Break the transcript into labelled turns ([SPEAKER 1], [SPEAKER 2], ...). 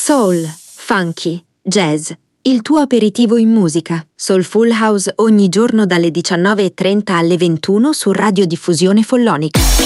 [SPEAKER 1] Soul, funky, jazz, il tuo aperitivo in musica. Soulful House ogni giorno dalle 19:30 alle 21 su Radiodiffusione Follonica.